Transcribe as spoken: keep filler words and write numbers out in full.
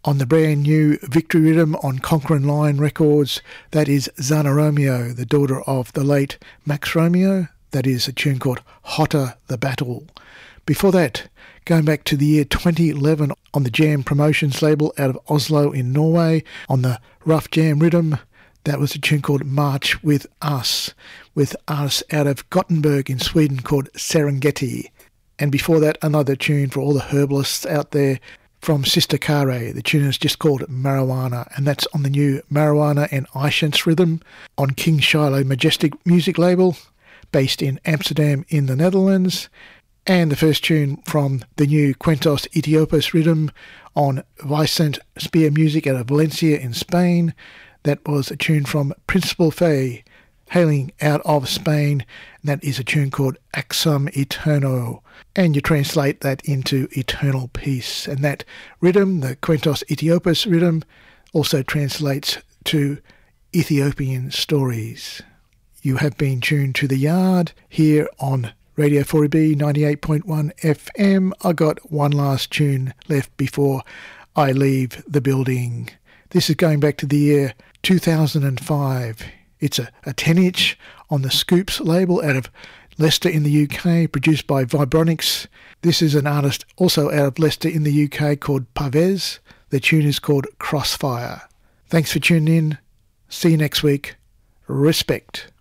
On the brand new Victory Rhythm on Conquering Lion Records, that is Zana Romeo, the daughter of the late Max Romeo. That is a tune called Hotter the Battle. Before that, going back to the year twenty eleven on the Jam Promotions label out of Oslo in Norway, on the Rough Jam Rhythm, that was a tune called March With Us, with artists out of Gothenburg in Sweden called Serengeti. And before that, another tune for all the herbalists out there from Sister Kare. The tune is just called Marijuana, and that's on the new Marijuana and Ishans Rhythm on King Shiloh Majestic Music label, based in Amsterdam in the Netherlands. And the first tune from the new Quintos Etiopos Rhythm on Vicent Spear Music out of Valencia in Spain. That was a tune from Principal Fay, hailing out of Spain, and that is a tune called Axum Eterno. And you translate that into eternal peace. And that rhythm, the Quintos Etiopos Rhythm, also translates to Ethiopian stories. You have been tuned to The Yard here on Radio four E B ninety-eight point one F M. I got one last tune left before I leave the building. This is going back to the year two thousand five. It's a, a ten inch on the Scoops label out of Leicester in the U K, produced by Vibronics. This is an artist also out of Leicester in the U K called Pavez. The tune is called Crossfire. Thanks for tuning in. See you next week. Respect.